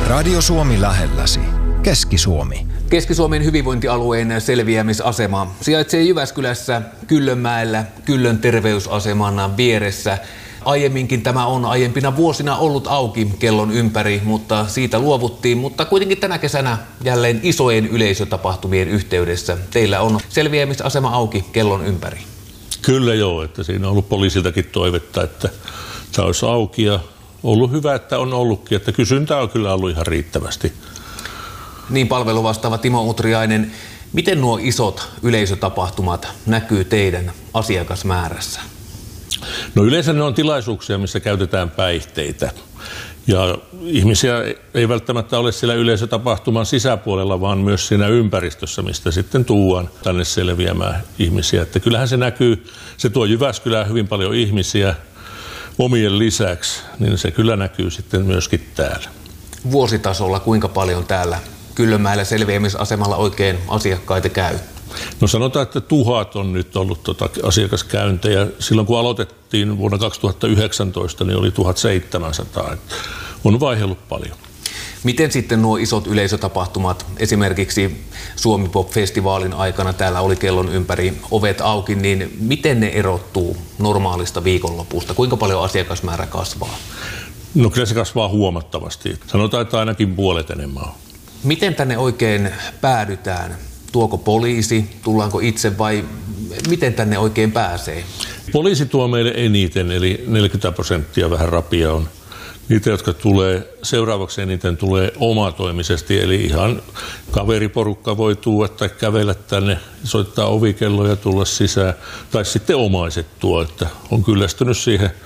Radio Suomi lähelläsi. Keski-Suomi. Keski-Suomen hyvinvointialueen selviämisasema sijaitsee Jyväskylässä Kyllönmäellä Kyllön terveysaseman vieressä. Aiemminkin tämä on aiempina vuosina ollut auki kellon ympäri, mutta siitä luovuttiin. Mutta kuitenkin tänä kesänä jälleen isojen yleisötapahtumien yhteydessä teillä on selviämisasema auki kellon ympäri. Kyllä joo, että siinä on ollut poliisiltakin toivetta, että tämä olisi auki ja ollut hyvä, että on ollutkin, että kysyntää on kyllä ollut ihan riittävästi. Niin palveluvastaava Timo Utriainen, miten nuo isot yleisötapahtumat näkyy teidän asiakasmäärässä? No yleensä ne on tilaisuuksia, missä käytetään päihteitä. Ja ihmisiä ei välttämättä ole siellä yleisötapahtuman sisäpuolella, vaan myös siinä ympäristössä, mistä sitten tuodaan tänne selviämään ihmisiä. Että kyllähän se näkyy, se tuo Jyväskylään hyvin paljon ihmisiä omien lisäksi, niin se kyllä näkyy sitten myöskin täällä. Vuositasolla kuinka paljon täällä Kyllönmäellä selviämisasemalla oikein asiakkaita käy? No sanotaan, että 1000 on nyt ollut asiakaskäyntejä. Silloin kun aloitettiin vuonna 2019, niin oli 1700. On vaihdellut paljon. Miten sitten nuo isot yleisötapahtumat, esimerkiksi Suomi Pop-festivaalin aikana täällä oli kellon ympäri ovet auki, niin miten ne erottuu normaalista viikonlopusta? Kuinka paljon asiakasmäärä kasvaa? No kyllä se kasvaa huomattavasti. Sanotaan, että ainakin puolet enemmän on. Miten tänne oikein päädytään? Tuoko poliisi? Tullaanko itse vai miten tänne oikein pääsee? Poliisi tuo meille eniten, eli 40% vähän rapia on. Niitä, jotka tulee, seuraavaksi eniten tulee omatoimisesti, eli ihan kaveriporukka voi tuoda tai kävellä tänne, soittaa ovikelloja ja tulla sisään. Tai sitten omaiset tuo, että on kyllästynyt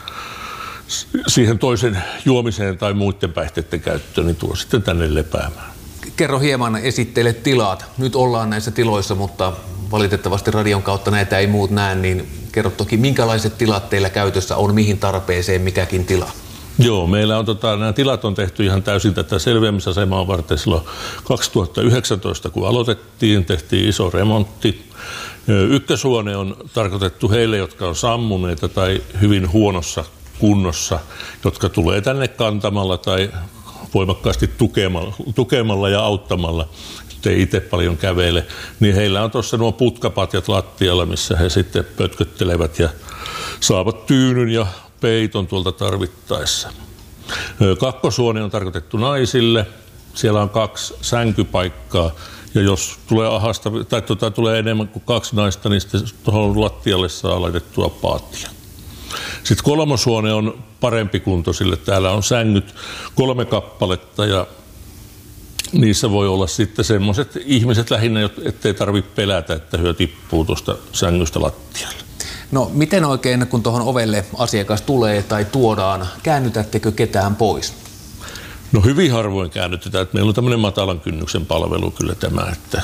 siihen toisen juomiseen tai muiden päihteiden käyttöön, niin tuo sitten tänne lepäämään. Kerro hieman, esittele tilat. Nyt ollaan näissä tiloissa, mutta valitettavasti radion kautta näitä ei muut näe, niin kerro toki, minkälaiset tilat teillä käytössä on, mihin tarpeeseen mikäkin tila? Joo, meillä on nämä tilat on tehty ihan täysin tätä selviämisasemaa varten silloin 2019, kun aloitettiin, tehtiin iso remontti. Ykköshuone on tarkoitettu heille, jotka on sammuneita tai hyvin huonossa kunnossa, jotka tulee tänne kantamalla tai voimakkaasti tukemalla ja auttamalla, ettei itse paljon kävele, niin heillä on tuossa nuo putkapatjat lattialla, missä he sitten pötköttelevät ja saavat tyynyn ja peiton tuolta tarvittaessa. Kakkoshuone on tarkoitettu naisille, siellä on 2 sänkypaikkaa, ja jos tulee tulee enemmän kuin 2 naista, niin sitten tuohon lattialle saa laitettua paattia. Sitten 3. huone on parempi kuntoisille. Täällä on sängyt 3 kappaletta ja niissä voi olla sitten semmoiset ihmiset lähinnä, ettei tarvitse pelätä, että hyö tippuu tuosta sängystä lattialle. No miten oikein, kun tuohon ovelle asiakas tulee tai tuodaan, käännytättekö ketään pois? No hyvin harvoin käännytetään, että meillä on tämmöinen matalan kynnyksen palvelu kyllä tämä, että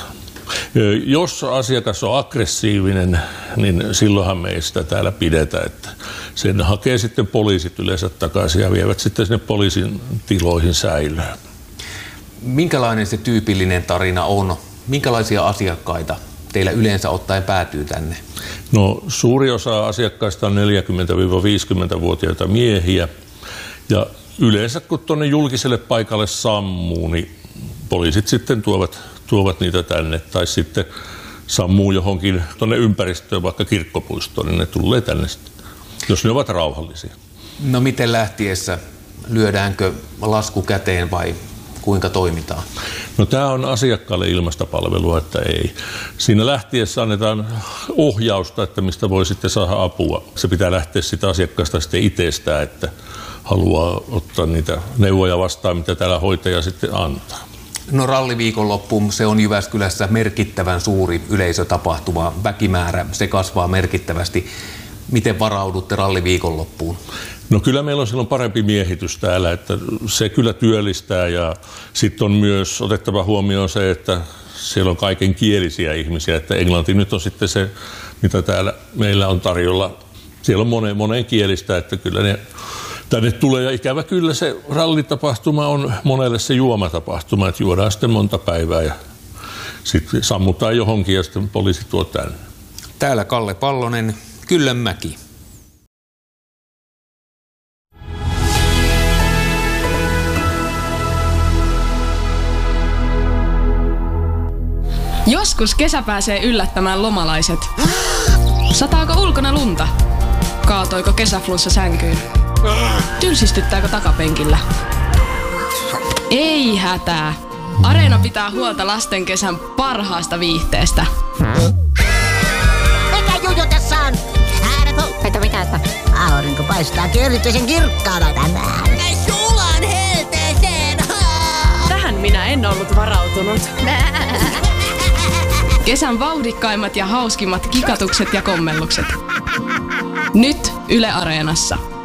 jos asiakas on aggressiivinen, niin silloinhan me ei sitä täällä pidetä, että sen hakee sitten poliisit yleensä takaisin ja vievät sitten sinne poliisin tiloihin säilöön. Minkälainen se tyypillinen tarina on? Minkälaisia asiakkaita teillä yleensä ottaen päätyy tänne? No suuri osa asiakkaista on 40-50-vuotiaita miehiä ja yleensä kun tuonne julkiselle paikalle sammuu, niin poliisit sitten tuovat niitä tänne tai sitten sammuu johonkin tuonne ympäristöön, vaikka kirkkopuistoon, niin ne tulee tänne sitten, jos ne ovat rauhallisia. No miten lähtiessä? Lyödäänkö lasku käteen vai kuinka toimitaan? No tämä on asiakkaalle ilmaista palvelua, että ei. Siinä lähtiessä annetaan ohjausta, että mistä voi sitten saada apua. Se pitää lähteä sitä asiakkaasta sitten itsestään, että haluaa ottaa niitä neuvoja vastaan, mitä täällä hoitaja sitten antaa. No ralliviikonloppu, se on Jyväskylässä merkittävän suuri yleisötapahtuma, väkimäärä, se kasvaa merkittävästi. Miten varaudutte ralliviikonloppuun? No kyllä meillä on silloin parempi miehitys täällä, että se kyllä työllistää ja sitten on myös otettava huomioon se, että siellä on kaikenkielisiä ihmisiä, että englanti nyt on sitten se, mitä täällä meillä on tarjolla. Siellä on monenkielistä, että kyllä ne tänne tulee ja ikävä kyllä se rallitapahtuma on monelle se juomatapahtuma, että juodaan sitten monta päivää ja sitten sammutaan johonkin ja sitten poliisi tuo tänne. Täällä Kalle Pallonen, Kyllönmäki. Joskus kesä pääsee yllättämään lomalaiset. Sataako ulkona lunta? Kaatoiko kesäflunssa sänkyyn? Tylsistyttääkö takapenkillä? Ei hätää. Areena pitää huolta lasten kesän parhaasta viihteestä. Mikä juju tässä on? Että mitä, että aurinko paistaakin erityisen kirkkaana tänään. Näin sulan helteeseen! Tähän minä en ollut varautunut. Kesän vauhdikkaimmat ja hauskimmat kikatukset ja kommellukset. Nyt Yle Areenassa.